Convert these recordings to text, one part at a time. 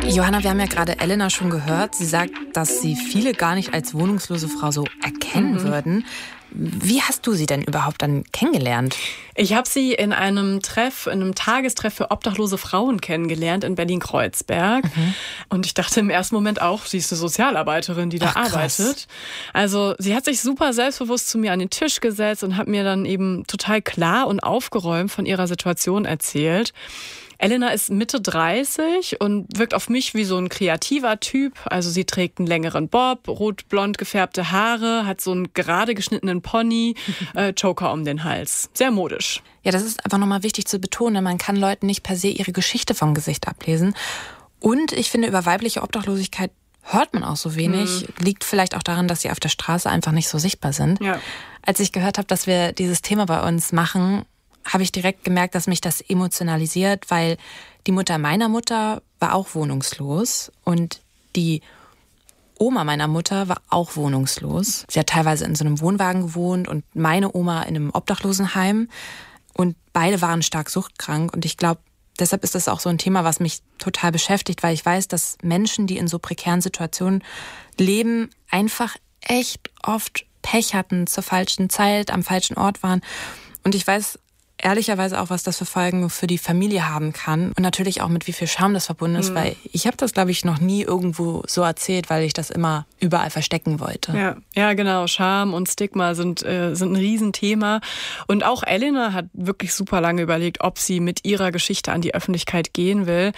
Johanna, wir haben ja gerade Elena schon gehört. Sie sagt, dass sie viele gar nicht als wohnungslose Frau so erkennen würden. Wie hast du sie denn überhaupt dann kennengelernt? Ich habe sie in einem Tagestreff für obdachlose Frauen kennengelernt in Berlin-Kreuzberg. Und ich dachte im ersten Moment auch, sie ist eine Sozialarbeiterin, die da arbeitet. Also sie hat sich super selbstbewusst zu mir an den Tisch gesetzt und hat mir dann eben total klar und aufgeräumt von ihrer Situation erzählt. Elena ist Mitte 30 und wirkt auf mich wie so ein kreativer Typ. Also sie trägt einen längeren Bob, rot-blond gefärbte Haare, hat so einen gerade geschnittenen Pony, Choker um den Hals. Sehr modisch. Ja, das ist einfach nochmal wichtig zu betonen. Man kann Leuten nicht per se ihre Geschichte vom Gesicht ablesen. Und ich finde, über weibliche Obdachlosigkeit hört man auch so wenig. Liegt vielleicht auch daran, dass sie auf der Straße einfach nicht so sichtbar sind. Ja. Als ich gehört habe, dass wir dieses Thema bei uns machen, habe ich direkt gemerkt, dass mich das emotionalisiert, weil die Mutter meiner Mutter war auch wohnungslos und die Oma meiner Mutter war auch wohnungslos. Sie hat teilweise in so einem Wohnwagen gewohnt und meine Oma in einem Obdachlosenheim und beide waren stark suchtkrank und ich glaube, deshalb ist das auch so ein Thema, was mich total beschäftigt, weil ich weiß, dass Menschen, die in so prekären Situationen leben, einfach echt oft Pech hatten, zur falschen Zeit, am falschen Ort waren und ich weiß ehrlicherweise auch, was das für Folgen für die Familie haben kann und natürlich auch mit wie viel Scham das verbunden ist, weil ich habe das, glaube ich, noch nie irgendwo so erzählt, weil ich das immer überall verstecken wollte. Ja, genau. Scham und Stigma sind ein Riesenthema und auch Elena hat wirklich super lange überlegt, ob sie mit ihrer Geschichte an die Öffentlichkeit gehen will,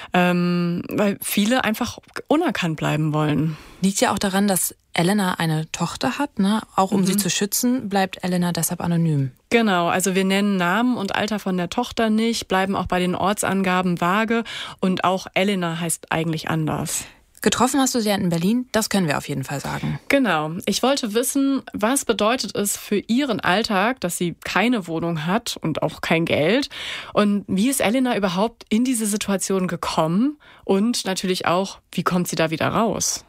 weil viele einfach unerkannt bleiben wollen. Liegt ja auch daran, dass Elena eine Tochter hat, ne? Auch um sie zu schützen, bleibt Elena deshalb anonym. Genau, also wir nennen Namen und Alter von der Tochter nicht, bleiben auch bei den Ortsangaben vage und auch Elena heißt eigentlich anders. Getroffen hast du sie ja in Berlin, das können wir auf jeden Fall sagen. Genau. Ich wollte wissen, was bedeutet es für ihren Alltag, dass sie keine Wohnung hat und auch kein Geld? Und wie ist Elena überhaupt in diese Situation gekommen? Und natürlich auch, wie kommt sie da wieder raus?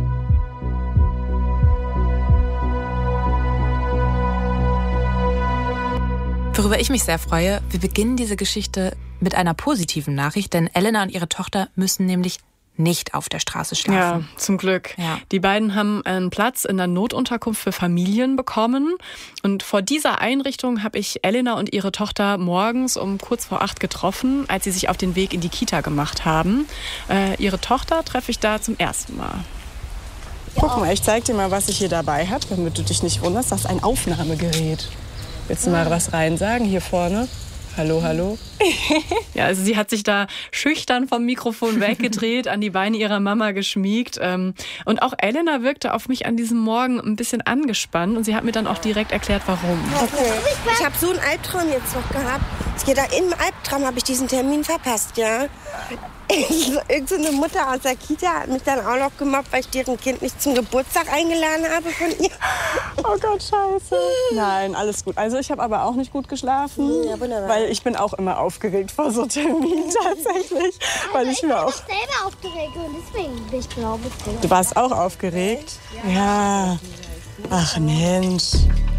Worüber ich mich sehr freue, wir beginnen diese Geschichte mit einer positiven Nachricht, denn Elena und ihre Tochter müssen nämlich nicht auf der Straße schlafen. Ja, zum Glück. Ja. Die beiden haben einen Platz in der Notunterkunft für Familien bekommen. Und vor dieser Einrichtung habe ich Elena und ihre Tochter morgens um kurz vor 8 getroffen, als sie sich auf den Weg in die Kita gemacht haben. Ihre Tochter treffe ich da zum ersten Mal. Guck mal, ich zeig dir mal, was ich hier dabei habe, damit du dich nicht wunderst. Das ist ein Aufnahmegerät. Willst du mal was rein sagen hier vorne? Hallo, hallo. Ja, also sie hat sich da schüchtern vom Mikrofon weggedreht, an die Beine ihrer Mama geschmiegt. Und auch Elena wirkte auf mich an diesem Morgen ein bisschen angespannt. Und sie hat mir dann auch direkt erklärt, warum. Okay. Ich habe so einen Albtraum jetzt noch gehabt. Im Albtraum habe ich diesen Termin verpasst, ja. Irgend so eine Mutter aus der Kita hat mich dann auch noch gemobbt, weil ich deren Kind nicht zum Geburtstag eingeladen habe von ihr. Oh Gott, scheiße. Nein, alles gut. Also ich habe aber auch nicht gut geschlafen, Ja, wunderbar. weil ich bin auch immer aufgeregt vor so Terminen tatsächlich. Weil ich mir auch... Ich bin selber aufgeregt und deswegen bin ich glaube ich. Du warst auch aufgeregt? Ja. Ach Mensch.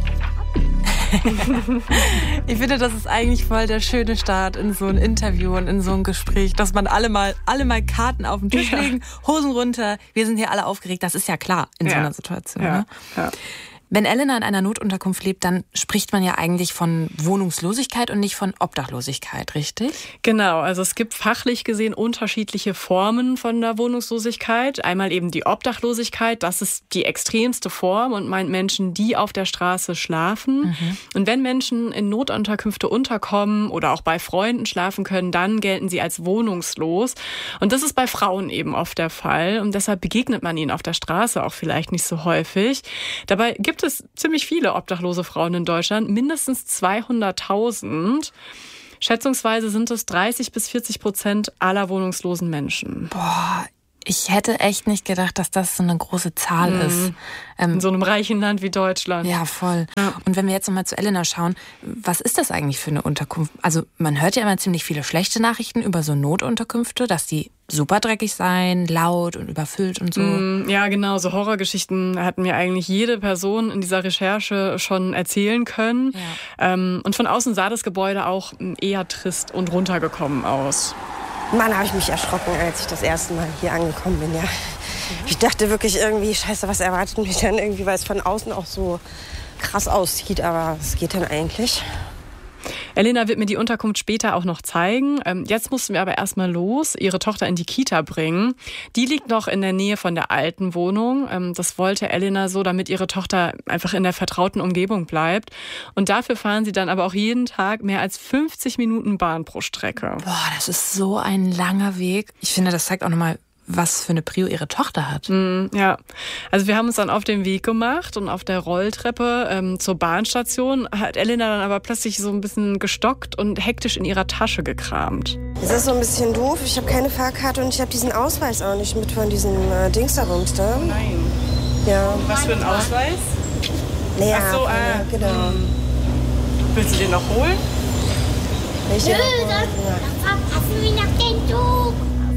Ich finde, das ist eigentlich voll der schöne Start in so ein Interview und in so ein Gespräch, dass man alle mal Karten auf den Tisch legen, Hosen runter, wir sind hier alle aufgeregt, das ist ja klar in so einer Situation. Ja. Ne? Ja. Wenn Elena in einer Notunterkunft lebt, dann spricht man ja eigentlich von Wohnungslosigkeit und nicht von Obdachlosigkeit, richtig? Genau, also es gibt fachlich gesehen unterschiedliche Formen von der Wohnungslosigkeit. Einmal eben die Obdachlosigkeit, das ist die extremste Form und meint Menschen, die auf der Straße schlafen. Und wenn Menschen in Notunterkünfte unterkommen oder auch bei Freunden schlafen können, dann gelten sie als wohnungslos. Und das ist bei Frauen eben oft der Fall und deshalb begegnet man ihnen auf der Straße auch vielleicht nicht so häufig. Dabei gibt es ziemlich viele obdachlose Frauen in Deutschland, mindestens 200.000. Schätzungsweise sind es 30-40% aller wohnungslosen Menschen. Boah, ich hätte echt nicht gedacht, dass das so eine große Zahl ist. In so einem reichen Land wie Deutschland. Ja, voll. Ja. Und wenn wir jetzt nochmal zu Elena schauen, was ist das eigentlich für eine Unterkunft? Also man hört ja immer ziemlich viele schlechte Nachrichten über so Notunterkünfte, dass die super dreckig seien, laut und überfüllt und so. Ja, genau. So Horrorgeschichten hat mir eigentlich jede Person in dieser Recherche schon erzählen können. Ja. Und von außen sah das Gebäude auch eher trist und runtergekommen aus. Mann, habe ich mich erschrocken, als ich das erste Mal hier angekommen bin, ja. Ich dachte wirklich irgendwie, scheiße, was erwartet mich dann irgendwie, weil es von außen auch so krass aussieht, aber es geht dann eigentlich. Elena wird mir die Unterkunft später auch noch zeigen. Jetzt mussten wir aber erstmal los, ihre Tochter in die Kita bringen. Die liegt noch in der Nähe von der alten Wohnung. Das wollte Elena so, damit ihre Tochter einfach in der vertrauten Umgebung bleibt. Und dafür fahren sie dann aber auch jeden Tag mehr als 50 Minuten Bahn pro Strecke. Boah, das ist so ein langer Weg. Ich finde, das zeigt auch nochmal, was für eine Prio ihre Tochter hat. Ja, also wir haben uns dann auf den Weg gemacht und auf der Rolltreppe zur Bahnstation hat Elena dann aber plötzlich so ein bisschen gestockt und hektisch in ihrer Tasche gekramt. Das ist so ein bisschen doof. Ich habe keine Fahrkarte und ich habe diesen Ausweis auch nicht mit von diesem Dings da rum. Nein. Ja. Was für ein Ausweis? Naja, Ach so, genau. Willst du den noch holen? Welche? Dann verpassen wir nach dem Zug.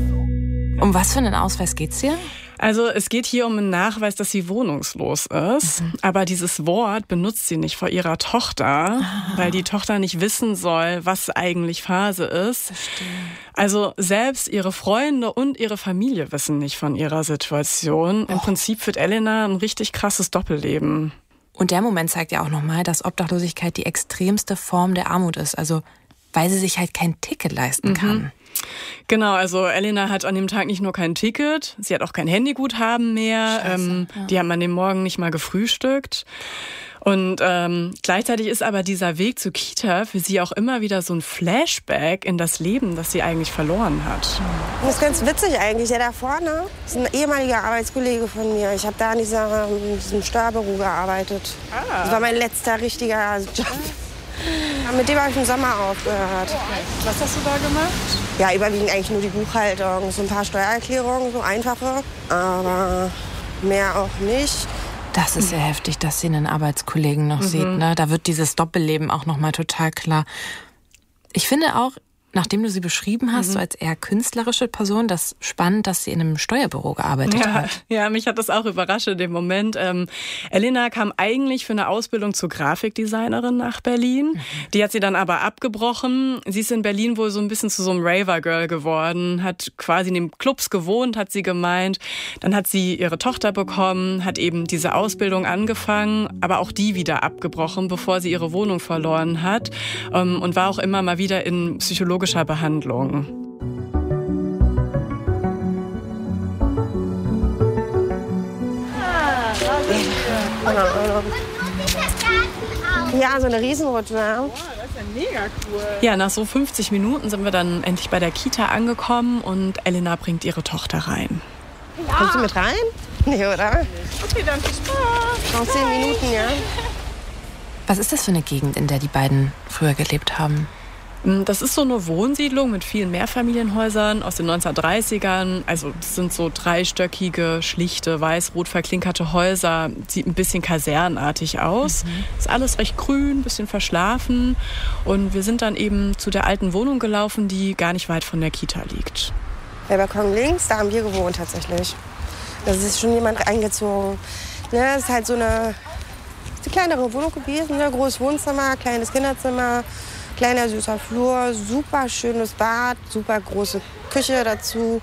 Um was für einen Ausweis geht's hier? Also es geht hier um einen Nachweis, dass sie wohnungslos ist. Aber dieses Wort benutzt sie nicht vor ihrer Tochter, weil die Tochter nicht wissen soll, was eigentlich Phase ist. Verstehe. Also selbst ihre Freunde und ihre Familie wissen nicht von ihrer Situation. Im Prinzip führt Elena ein richtig krasses Doppelleben. Und der Moment zeigt ja auch nochmal, dass Obdachlosigkeit die extremste Form der Armut ist. Also weil sie sich halt kein Ticket leisten kann. Genau, also Elena hat an dem Tag nicht nur kein Ticket, sie hat auch kein Handyguthaben mehr. Scheiße, ja. Die haben an dem Morgen nicht mal gefrühstückt. Und gleichzeitig ist aber dieser Weg zur Kita für sie auch immer wieder so ein Flashback in das Leben, das sie eigentlich verloren hat. Das ist ganz witzig eigentlich. Der da vorne ist ein ehemaliger Arbeitskollege von mir. Ich habe da in diesem Steuerbüro gearbeitet. Das war mein letzter richtiger Job. Ja, mit dem habe ich im Sommer aufgehört. Was hast du da gemacht? Ja, überwiegend eigentlich nur die Buchhaltung. So ein paar Steuererklärungen, so einfache. Aber mehr auch nicht. Das ist ja heftig, dass sie einen Arbeitskollegen noch sieht. Ne? Da wird dieses Doppelleben auch nochmal total klar. Ich finde auch, nachdem du sie beschrieben hast, so als eher künstlerische Person, das spannend, dass sie in einem Steuerbüro gearbeitet hat. Ja, mich hat das auch überrascht in dem Moment. Elena kam eigentlich für eine Ausbildung zur Grafikdesignerin nach Berlin. Die hat sie dann aber abgebrochen. Sie ist in Berlin wohl so ein bisschen zu so einem Raver-Girl geworden, hat quasi in den Clubs gewohnt, hat sie gemeint. Dann hat sie ihre Tochter bekommen, hat eben diese Ausbildung angefangen, aber auch die wieder abgebrochen, bevor sie ihre Wohnung verloren hat. Und war auch immer mal wieder in psychologischer Behandlung. Ja, so eine Riesenrutsche. Ja, nach so 50 Minuten sind wir dann endlich bei der Kita angekommen und Elena bringt ihre Tochter rein. Kommst du mit rein? Nee, oder? Okay, dann viel Spaß. Noch 10 Minuten, ja. Was ist das für eine Gegend, in der die beiden früher gelebt haben? Das ist so eine Wohnsiedlung mit vielen Mehrfamilienhäusern aus den 1930ern. Also das sind so dreistöckige, schlichte, weiß-rot verklinkerte Häuser. Sieht ein bisschen kasernenartig aus. Ist alles recht grün, ein bisschen verschlafen. Und wir sind dann eben zu der alten Wohnung gelaufen, die gar nicht weit von der Kita liegt. Der Balkon links, da haben wir gewohnt tatsächlich. Da ist schon jemand eingezogen. Ne, das ist halt so eine kleinere Wohnung gewesen. Ne? Großes Wohnzimmer, kleines Kinderzimmer. Kleiner süßer Flur, super schönes Bad, super große Küche dazu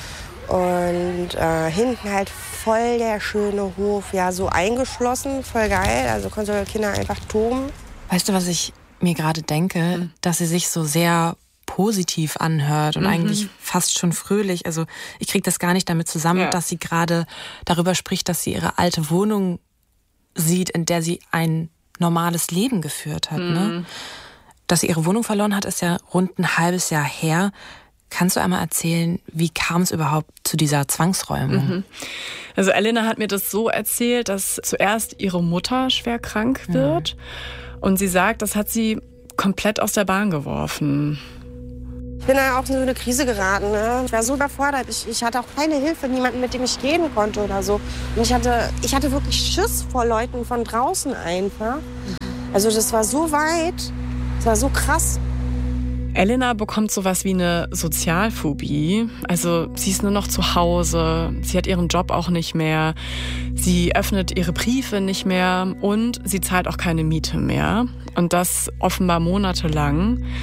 und hinten halt voll der schöne Hof, ja so eingeschlossen, voll geil, also konnte Kinder einfach toben. Weißt du, was ich mir gerade denke? Dass sie sich so sehr positiv anhört und eigentlich fast schon fröhlich. Also ich kriege das gar nicht damit zusammen, dass sie gerade darüber spricht, dass sie ihre alte Wohnung sieht, in der sie ein normales Leben geführt hat, ne? Dass sie ihre Wohnung verloren hat, ist ja rund ein halbes Jahr her. Kannst du einmal erzählen, wie kam es überhaupt zu dieser Zwangsräumung? Also Elena hat mir das so erzählt, dass zuerst ihre Mutter schwer krank wird. Und sie sagt, das hat sie komplett aus der Bahn geworfen. Ich bin da auch in so eine Krise geraten. Ne? Ich war so überfordert. Ich hatte auch keine Hilfe, niemanden, mit dem ich reden konnte oder so. Und ich hatte wirklich Schiss vor Leuten von draußen einfach. Also das war so weit. Das war so krass. Elena bekommt sowas wie eine Sozialphobie. Also sie ist nur noch zu Hause, sie hat ihren Job auch nicht mehr, sie öffnet ihre Briefe nicht mehr und sie zahlt auch keine Miete mehr. Und das offenbar monatelang.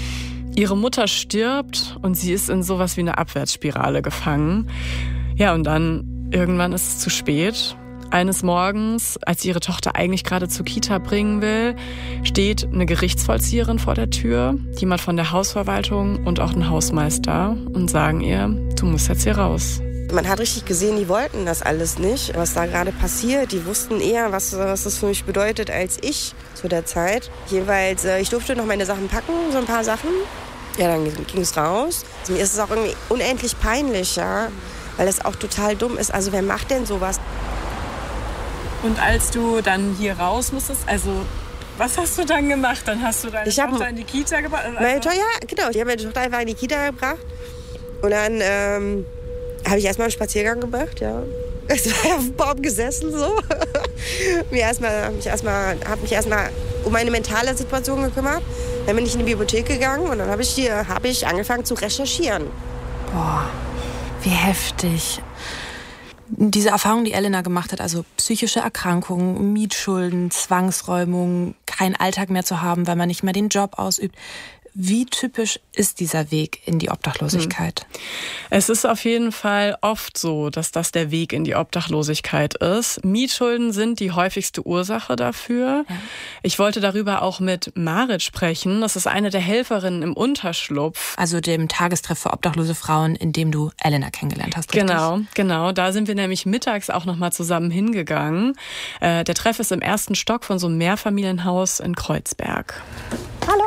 Ihre Mutter stirbt und sie ist in sowas wie eine Abwärtsspirale gefangen. Ja, und dann irgendwann ist es zu spät. Eines Morgens, als sie ihre Tochter eigentlich gerade zur Kita bringen will, steht eine Gerichtsvollzieherin vor der Tür, jemand von der Hausverwaltung und auch ein Hausmeister und sagen ihr, du musst jetzt hier raus. Man hat richtig gesehen, die wollten das alles nicht, was da gerade passiert. Die wussten eher, was das für mich bedeutet, als ich zu der Zeit. Jeweils, ich durfte noch meine Sachen packen, so ein paar Sachen. Ja, dann ging es raus. Also mir ist es auch irgendwie unendlich peinlich, ja, weil es auch total dumm ist. Also wer macht denn sowas? Und als du dann hier raus musstest, also was hast du dann gemacht? Dann hast du deine Tochter in die Kita gebracht? Meine Tochter, ja, genau. Ich habe meine Tochter einfach in die Kita gebracht. Und dann habe ich erstmal einen Spaziergang gemacht, ja. Ich war auf dem Baum gesessen, so. Habe mich erstmal um meine mentale Situation gekümmert. Dann bin ich in die Bibliothek gegangen und dann habe ich angefangen zu recherchieren. Boah, wie heftig. Diese Erfahrung, die Elena gemacht hat, also psychische Erkrankungen, Mietschulden, Zwangsräumung, keinen Alltag mehr zu haben, weil man nicht mehr den Job ausübt. Wie typisch ist dieser Weg in die Obdachlosigkeit? Es ist auf jeden Fall oft so, dass das der Weg in die Obdachlosigkeit ist. Mietschulden sind die häufigste Ursache dafür. Ja. Ich wollte darüber auch mit Marit sprechen. Das ist eine der Helferinnen im Unterschlupf. Also dem Tagestreff für obdachlose Frauen, in dem du Elena kennengelernt hast, richtig? Genau. Da sind wir nämlich mittags auch noch mal zusammen hingegangen. Der Treff ist im 1. Stock von so einem Mehrfamilienhaus in Kreuzberg. Hallo!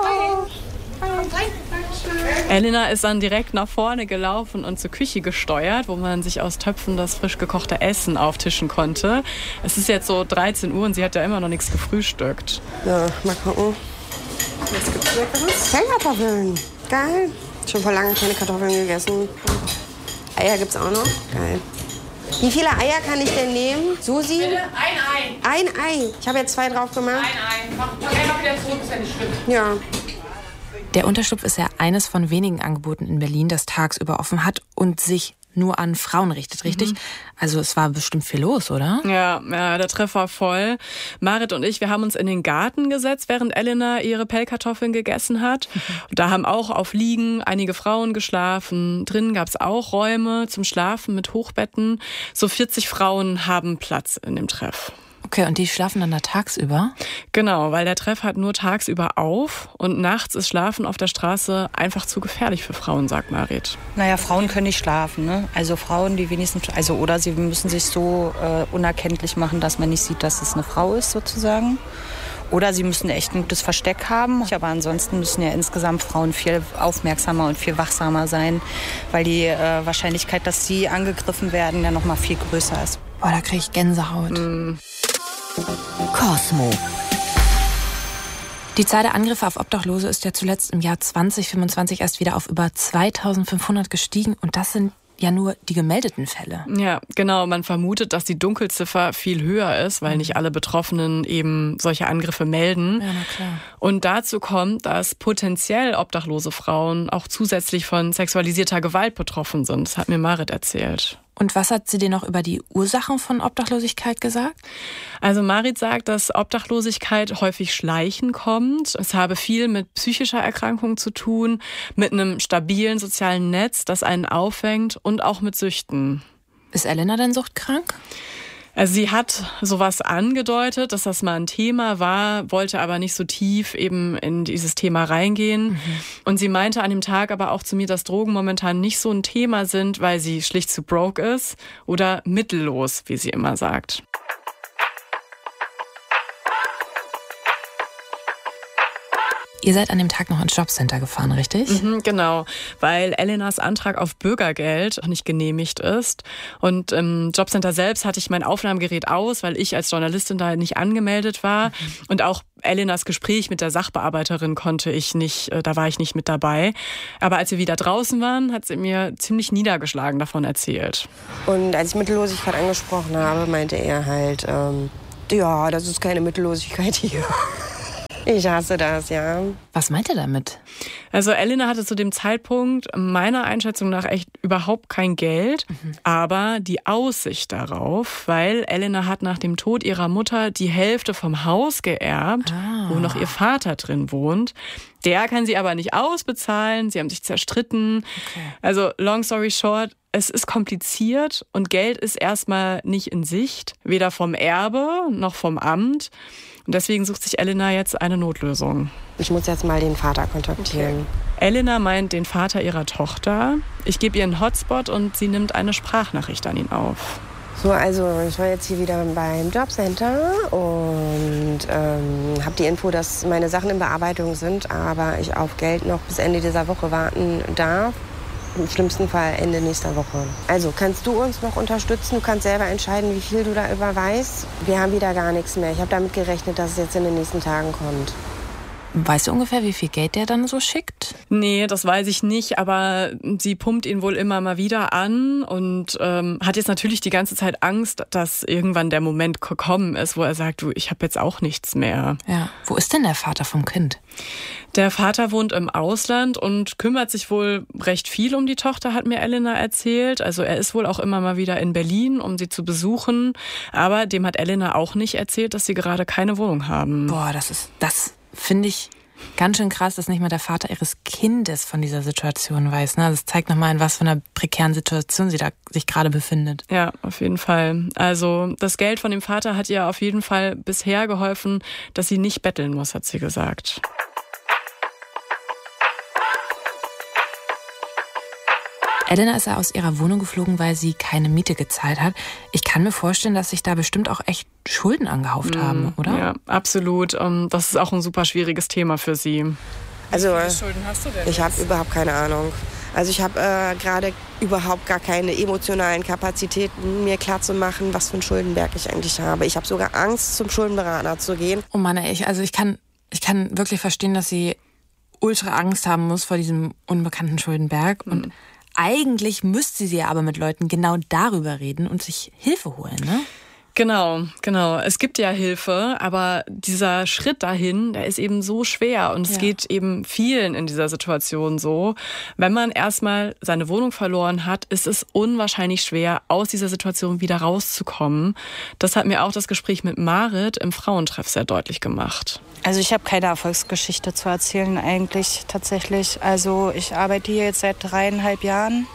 Elena ist dann direkt nach vorne gelaufen und zur Küche gesteuert, wo man sich aus Töpfen das frisch gekochte Essen auftischen konnte. Es ist jetzt so 13 Uhr und sie hat ja immer noch nichts gefrühstückt. Ja, mal gucken. Was gibt's Leckeres? Pellkartoffeln. Geil. Schon vor lange keine Kartoffeln gegessen. Eier gibt's auch noch. Geil. Wie viele Eier kann ich denn nehmen? Susi? Bitte ein Ei. Ein Ei. Ich habe jetzt 2 drauf gemacht. Ein Ei. Mach einfach wieder zurück, ist ja nicht schlimm. Ja. Der Unterschlupf ist ja eines von wenigen Angeboten in Berlin, das tagsüber offen hat und sich nur an Frauen richtet, richtig? Also es war bestimmt viel los, oder? Ja, der Treff war voll. Marit und ich, wir haben uns in den Garten gesetzt, während Elena ihre Pellkartoffeln gegessen hat. Und da haben auch auf Liegen einige Frauen geschlafen. Drinnen gab es auch Räume zum Schlafen mit Hochbetten. So 40 Frauen haben Platz in dem Treff. Okay, und die schlafen dann da tagsüber? Genau, weil der Treff hat nur tagsüber auf und nachts ist Schlafen auf der Straße einfach zu gefährlich für Frauen, sagt Marit. Naja, Frauen können nicht schlafen, ne? Also Frauen, die wenigstens, oder sie müssen sich so unerkenntlich machen, dass man nicht sieht, dass es eine Frau ist sozusagen. Oder sie müssen echt ein gutes Versteck haben. Aber ansonsten müssen ja insgesamt Frauen viel aufmerksamer und viel wachsamer sein, weil die Wahrscheinlichkeit, dass sie angegriffen werden, ja noch mal viel größer ist. Boah, da kriege ich Gänsehaut. Cosmo. Die Zahl der Angriffe auf Obdachlose ist ja zuletzt im Jahr 2025 erst wieder auf über 2500 gestiegen. Und das sind ja nur die gemeldeten Fälle. Ja, genau. Man vermutet, dass die Dunkelziffer viel höher ist, weil nicht alle Betroffenen eben solche Angriffe melden. Ja, na klar. Und dazu kommt, dass potenziell obdachlose Frauen auch zusätzlich von sexualisierter Gewalt betroffen sind. Das hat mir Marit erzählt. Und was hat sie dir noch über die Ursachen von Obdachlosigkeit gesagt? Also Marit sagt, dass Obdachlosigkeit häufig schleichend kommt. Es habe viel mit psychischer Erkrankung zu tun, mit einem stabilen sozialen Netz, das einen auffängt und auch mit Süchten. Ist Elena denn suchtkrank? Also sie hat sowas angedeutet, dass das mal ein Thema war, wollte aber nicht so tief eben in dieses Thema reingehen. Und sie meinte an dem Tag aber auch zu mir, dass Drogen momentan nicht so ein Thema sind, weil sie schlicht zu broke ist oder mittellos, wie sie immer sagt. Ihr seid an dem Tag noch ins Jobcenter gefahren, richtig? Genau, weil Elenas Antrag auf Bürgergeld nicht genehmigt ist. Und im Jobcenter selbst hatte ich mein Aufnahmegerät aus, weil ich als Journalistin da nicht angemeldet war. Und auch Elenas Gespräch mit der Sachbearbeiterin da war ich nicht mit dabei. Aber als wir wieder draußen waren, hat sie mir ziemlich niedergeschlagen davon erzählt. Und als ich Mittellosigkeit angesprochen habe, meinte er halt, ja, das ist keine Mittellosigkeit hier. Ich hasse das, ja. Was meint er damit? Also Elena hatte zu dem Zeitpunkt meiner Einschätzung nach echt überhaupt kein Geld, aber die Aussicht darauf, weil Elena hat nach dem Tod ihrer Mutter die Hälfte vom Haus geerbt, wo noch ihr Vater drin wohnt. Der kann sie aber nicht ausbezahlen, sie haben sich zerstritten. Okay. Also long story short, es ist kompliziert und Geld ist erstmal nicht in Sicht, weder vom Erbe noch vom Amt. Und deswegen sucht sich Elena jetzt eine Notlösung. Ich muss jetzt mal den Vater kontaktieren. Okay. Elena meint den Vater ihrer Tochter. Ich gebe ihr einen Hotspot und sie nimmt eine Sprachnachricht an ihn auf. So, also ich war jetzt hier wieder beim Jobcenter und habe die Info, dass meine Sachen in Bearbeitung sind, aber ich auf Geld noch bis Ende dieser Woche warten darf. Im schlimmsten Fall Ende nächster Woche. Also kannst du uns noch unterstützen? Du kannst selber entscheiden, wie viel du da überweist. Wir haben wieder gar nichts mehr. Ich habe damit gerechnet, dass es jetzt in den nächsten Tagen kommt. Weißt du ungefähr, wie viel Geld der dann so schickt? Nee, das weiß ich nicht, aber sie pumpt ihn wohl immer mal wieder an und hat jetzt natürlich die ganze Zeit Angst, dass irgendwann der Moment gekommen ist, wo er sagt, du, ich habe jetzt auch nichts mehr. Ja. Wo ist denn der Vater vom Kind? Der Vater wohnt im Ausland und kümmert sich wohl recht viel um die Tochter, hat mir Elena erzählt. Also er ist wohl auch immer mal wieder in Berlin, um sie zu besuchen. Aber dem hat Elena auch nicht erzählt, dass sie gerade keine Wohnung haben. Boah, das finde ich ganz schön krass, dass nicht mal der Vater ihres Kindes von dieser Situation weiß. Ne? Das zeigt nochmal, in was für einer prekären Situation sie da sich gerade befindet. Ja, auf jeden Fall. Also das Geld von dem Vater hat ihr auf jeden Fall bisher geholfen, dass sie nicht betteln muss, hat sie gesagt. Elena ist ja aus ihrer Wohnung geflogen, weil sie keine Miete gezahlt hat. Ich kann mir vorstellen, dass sich da bestimmt auch echt Schulden angehauft haben, oder? Ja, absolut. Das ist auch ein super schwieriges Thema für sie. Also, wie viele Schulden hast du denn? Ich habe überhaupt keine Ahnung. Also ich habe gerade überhaupt gar keine emotionalen Kapazitäten, mir klarzumachen, was für einen Schuldenberg ich eigentlich habe. Ich habe sogar Angst, zum Schuldenberater zu gehen. Oh Mann, ich kann wirklich verstehen, dass sie ultra Angst haben muss vor diesem unbekannten Schuldenberg. Und eigentlich müsste sie ja aber mit Leuten genau darüber reden und sich Hilfe holen, ne? Genau. Es gibt ja Hilfe, aber dieser Schritt dahin, der ist eben so schwer und es geht eben vielen in dieser Situation so. Wenn man erstmal seine Wohnung verloren hat, ist es unwahrscheinlich schwer, aus dieser Situation wieder rauszukommen. Das hat mir auch das Gespräch mit Marit im Frauentreff sehr deutlich gemacht. Also ich habe keine Erfolgsgeschichte zu erzählen eigentlich tatsächlich. Also ich arbeite hier jetzt seit 3,5 Jahren.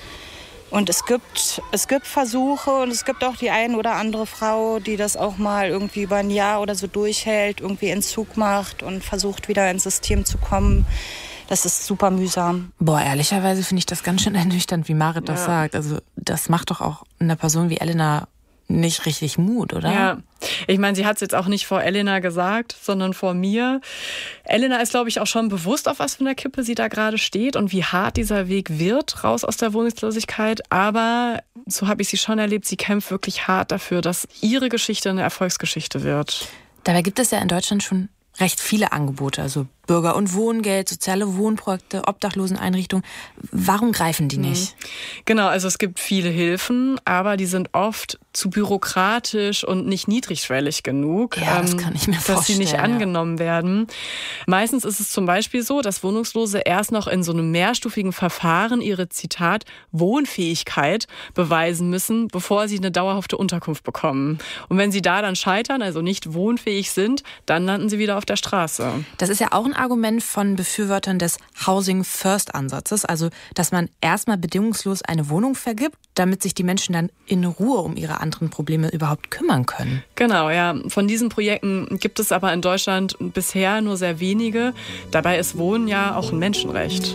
Und es gibt Versuche und es gibt auch die ein oder andere Frau, die das auch mal irgendwie über ein Jahr oder so durchhält, irgendwie Entzug macht und versucht wieder ins System zu kommen. Das ist super mühsam. Boah, ehrlicherweise finde ich das ganz schön ernüchternd, wie Marit das sagt. Also das macht doch auch einer Person wie Elena nicht richtig Mut, oder? Ja, ich meine, sie hat es jetzt auch nicht vor Elena gesagt, sondern vor mir. Elena ist, glaube ich, auch schon bewusst, auf was für einer Kippe sie da gerade steht und wie hart dieser Weg wird, raus aus der Wohnungslosigkeit. Aber so habe ich sie schon erlebt, sie kämpft wirklich hart dafür, dass ihre Geschichte eine Erfolgsgeschichte wird. Dabei gibt es ja in Deutschland schon recht viele Angebote, also Bürger- und Wohngeld, soziale Wohnprojekte, Obdachloseneinrichtungen. Warum greifen die nicht? Genau, also es gibt viele Hilfen, aber die sind oft zu bürokratisch und nicht niedrigschwellig genug, ja, das kann ich mir vorstellen, dass sie nicht angenommen werden. Meistens ist es zum Beispiel so, dass Wohnungslose erst noch in so einem mehrstufigen Verfahren ihre, Zitat, Wohnfähigkeit beweisen müssen, bevor sie eine dauerhafte Unterkunft bekommen. Und wenn sie da dann scheitern, also nicht wohnfähig sind, dann landen sie wieder auf der Straße. Das ist ja auch ein Argument von Befürwortern des Housing-First-Ansatzes, also dass man erstmal bedingungslos eine Wohnung vergibt, damit sich die Menschen dann in Ruhe um ihre anderen Probleme überhaupt kümmern können. Genau, ja. Von diesen Projekten gibt es aber in Deutschland bisher nur sehr wenige. Dabei ist Wohnen ja auch ein Menschenrecht.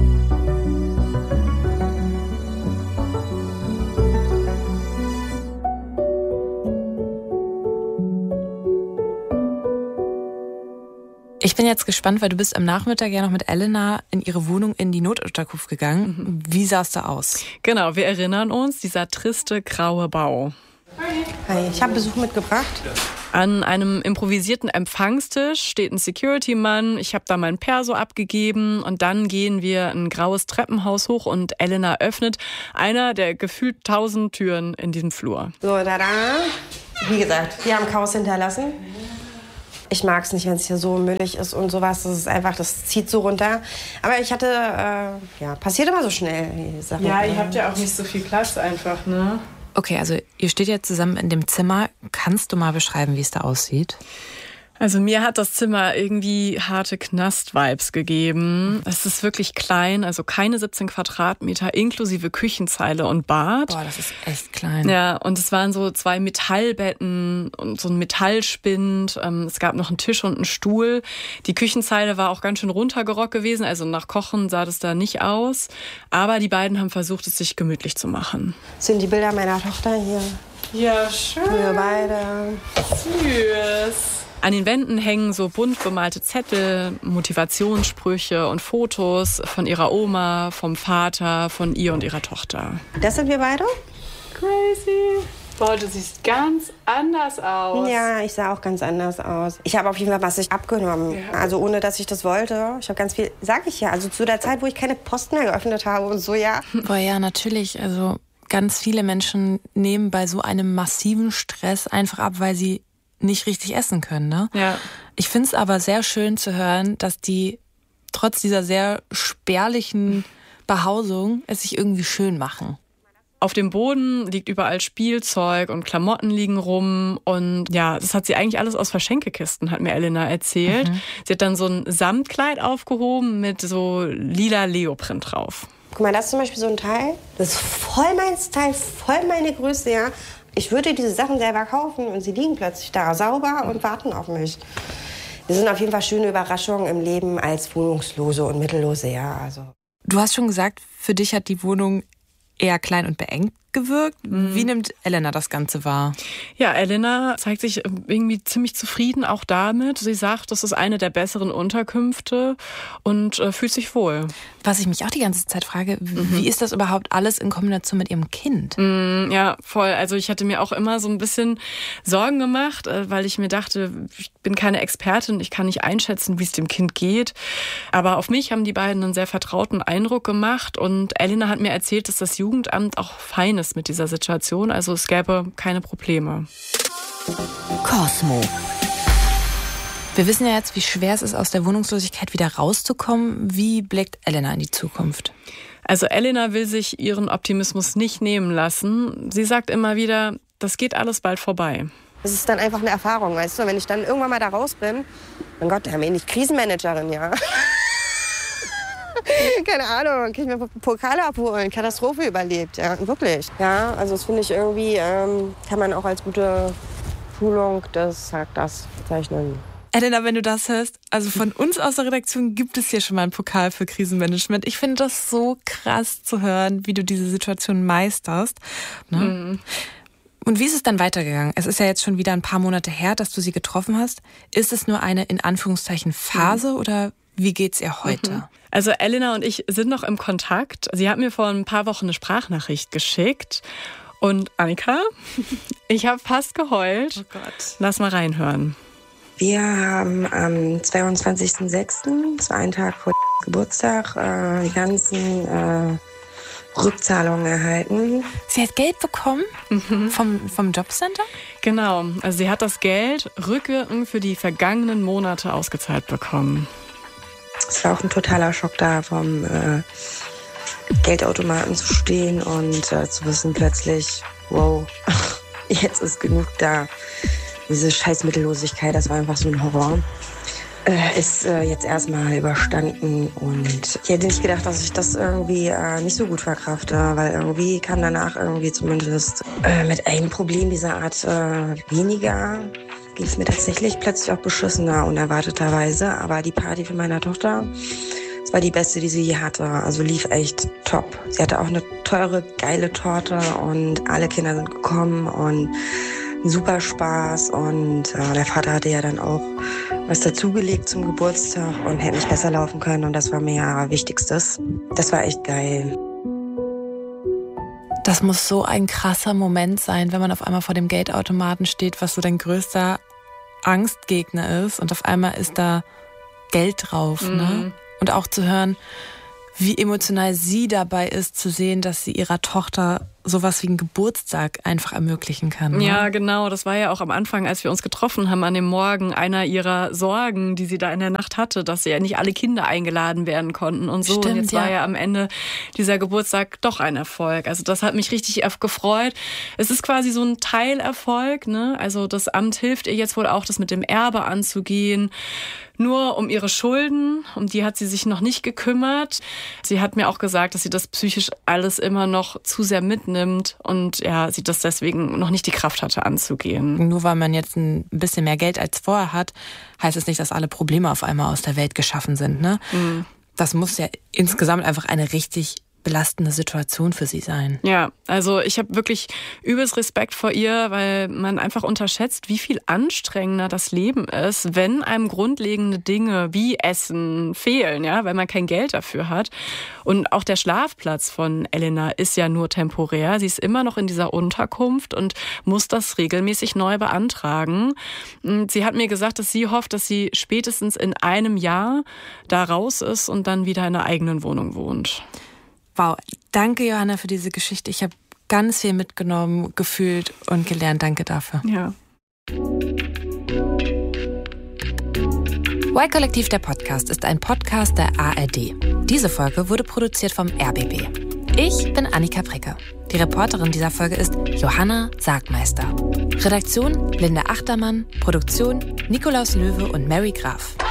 Ich bin jetzt gespannt, weil du bist am Nachmittag ja noch mit Elena in ihre Wohnung in die Notunterkunft gegangen. Wie sah es da aus? Genau, wir erinnern uns, dieser triste graue Bau. Hi, ich habe Besuch mitgebracht. An einem improvisierten Empfangstisch steht ein Security-Mann. Ich habe da mein Perso abgegeben und dann gehen wir ein graues Treppenhaus hoch und Elena öffnet einer der gefühlt 1000 Türen in diesem Flur. So, tada. Wie gesagt, wir haben Chaos hinterlassen. Ich mag es nicht, wenn es hier so müllig ist und sowas. Das ist einfach, das zieht so runter. Aber ich hatte, passiert immer so schnell, die Sachen. Ja, ihr habt ja auch nicht so viel Platz einfach, ne? Okay, also ihr steht ja zusammen in dem Zimmer. Kannst du mal beschreiben, wie es da aussieht? Also mir hat das Zimmer irgendwie harte Knast-Vibes gegeben. Es ist wirklich klein, also keine 17 Quadratmeter inklusive Küchenzeile und Bad. Boah, das ist echt klein. Ja, und es waren so 2 Metallbetten und so ein Metallspind. Es gab noch einen Tisch und einen Stuhl. Die Küchenzeile war auch ganz schön runtergerockt gewesen, also nach Kochen sah das da nicht aus. Aber die beiden haben versucht, es sich gemütlich zu machen. Das sind die Bilder meiner Tochter hier. Ja, schön. Wir beide. Süß. An den Wänden hängen so bunt bemalte Zettel, Motivationssprüche und Fotos von ihrer Oma, vom Vater, von ihr und ihrer Tochter. Das sind wir beide? Crazy. Boah, du siehst ganz anders aus. Ja, ich sah auch ganz anders aus. Ich habe auf jeden Fall massig abgenommen. Ja. Also ohne, dass ich das wollte. Ich habe ganz viel, sag ich ja, also zu der Zeit, wo ich keine Post mehr geöffnet habe und so, ja. Boah, ja, natürlich. Also ganz viele Menschen nehmen bei so einem massiven Stress einfach ab, weil sie nicht richtig essen können, ne? Ja. Ich finde es aber sehr schön zu hören, dass die trotz dieser sehr spärlichen Behausung es sich irgendwie schön machen. Auf dem Boden liegt überall Spielzeug und Klamotten liegen rum. Und ja, das hat sie eigentlich alles aus Verschenkekisten, hat mir Elena erzählt. Sie hat dann so ein Samtkleid aufgehoben mit so lila Leoprint drauf. Guck mal, das ist zum Beispiel so ein Teil. Das ist voll mein Style, voll meine Größe, ja. Ich würde diese Sachen selber kaufen und sie liegen plötzlich da sauber und warten auf mich. Das sind auf jeden Fall schöne Überraschungen im Leben als Wohnungslose und Mittellose, ja. Also. Du hast schon gesagt, für dich hat die Wohnung eher klein und beengt gewirkt. Wie nimmt Elena das Ganze wahr? Ja, Elena zeigt sich irgendwie ziemlich zufrieden auch damit. Sie sagt, das ist eine der besseren Unterkünfte und fühlt sich wohl. Was ich mich auch die ganze Zeit frage, wie ist das überhaupt alles in Kombination mit ihrem Kind? Ja, voll. Also ich hatte mir auch immer so ein bisschen Sorgen gemacht, weil ich mir dachte, ich bin keine Expertin, ich kann nicht einschätzen, wie es dem Kind geht. Aber auf mich haben die beiden einen sehr vertrauten Eindruck gemacht und Elena hat mir erzählt, dass das Jugendamt auch fein ist mit dieser Situation. Also es gäbe keine Probleme. Cosmo. Wir wissen ja jetzt, wie schwer es ist, aus der Wohnungslosigkeit wieder rauszukommen. Wie blickt Elena in die Zukunft? Also Elena will sich ihren Optimismus nicht nehmen lassen. Sie sagt immer wieder, das geht alles bald vorbei. Das ist dann einfach eine Erfahrung, weißt du? Wenn ich dann irgendwann mal da raus bin, mein Gott, da haben wir nicht Krisenmanagerin, ja. Keine Ahnung, kann ich mir Pokale abholen, Katastrophe überlebt, ja, wirklich. Ja, also das finde ich irgendwie, kann man auch als gute Schulung das bezeichnen. Elena, wenn du das hörst, also von uns aus der Redaktion gibt es hier schon mal einen Pokal für Krisenmanagement. Ich finde das so krass zu hören, wie du diese Situation meisterst. Ne? Und wie ist es dann weitergegangen? Es ist ja jetzt schon wieder ein paar Monate her, dass du sie getroffen hast. Ist es nur eine, in Anführungszeichen, Phase oder wie geht's ihr heute? Also Elena und ich sind noch im Kontakt. Sie hat mir vor ein paar Wochen eine Sprachnachricht geschickt. Und Annika, ich habe fast geheult. Oh Gott. Lass mal reinhören. Wir haben am 22.06., das war ein Tag vor Geburtstag, die ganzen Rückzahlungen erhalten. Sie hat Geld bekommen vom Jobcenter? Genau, also sie hat das Geld rückwirkend für die vergangenen Monate ausgezahlt bekommen. Es war auch ein totaler Schock da, vom Geldautomaten zu stehen und zu wissen plötzlich, wow, jetzt ist genug da. Diese scheiß Mittellosigkeit, das war einfach so ein Horror. Ist jetzt erstmal überstanden und ich hätte nicht gedacht, dass ich das irgendwie nicht so gut verkrafte, weil irgendwie kam danach irgendwie zumindest mit einem Problem dieser Art weniger. Ging es mir tatsächlich plötzlich auch beschissener, unerwarteterweise. Aber die Party von meiner Tochter, das war die beste, die sie je hatte. Also lief echt top. Sie hatte auch eine teure, geile Torte und alle Kinder sind gekommen und super Spaß. Und der Vater hatte ja dann auch was dazugelegt zum Geburtstag und hätte nicht besser laufen können. Und das war mir ja Wichtigstes. Das war echt geil. Das muss so ein krasser Moment sein, wenn man auf einmal vor dem Geldautomaten steht, was so dein größter Angstgegner ist. Und auf einmal ist da Geld drauf. Ne? Und auch zu hören, wie emotional sie dabei ist, zu sehen, dass sie ihrer Tochter sowas wie einen Geburtstag einfach ermöglichen kann. Ne? Ja, genau. Das war ja auch am Anfang, als wir uns getroffen haben, an dem Morgen einer ihrer Sorgen, die sie da in der Nacht hatte, dass ja nicht alle Kinder eingeladen werden konnten und so. Stimmt, und jetzt war ja am Ende dieser Geburtstag doch ein Erfolg. Also das hat mich richtig gefreut. Es ist quasi so ein Teilerfolg, ne? Also das Amt hilft ihr jetzt wohl auch, das mit dem Erbe anzugehen. Nur um ihre Schulden, um die hat sie sich noch nicht gekümmert. Sie hat mir auch gesagt, dass sie das psychisch alles immer noch zu sehr mitnimmt und ja, sie das deswegen noch nicht die Kraft hatte anzugehen. Nur weil man jetzt ein bisschen mehr Geld als vorher hat, heißt es nicht, dass alle Probleme auf einmal aus der Welt geschaffen sind. Ne? Mhm. Das muss ja insgesamt einfach eine richtig belastende Situation für sie sein. Ja, also ich habe wirklich übelst Respekt vor ihr, weil man einfach unterschätzt, wie viel anstrengender das Leben ist, wenn einem grundlegende Dinge wie Essen fehlen, ja, weil man kein Geld dafür hat. Und auch der Schlafplatz von Elena ist ja nur temporär. Sie ist immer noch in dieser Unterkunft und muss das regelmäßig neu beantragen. Und sie hat mir gesagt, dass sie hofft, dass sie spätestens in einem Jahr da raus ist und dann wieder in einer eigenen Wohnung wohnt. Wow, danke Johanna für diese Geschichte. Ich habe ganz viel mitgenommen, gefühlt und gelernt. Danke dafür. Ja. Y-Kollektiv, der Podcast, ist ein Podcast der ARD. Diese Folge wurde produziert vom RBB. Ich bin Annika Bricke. Die Reporterin dieser Folge ist Johanna Sargmeister. Redaktion Linda Achtermann, Produktion Nikolaus Löwe und Mary Graf.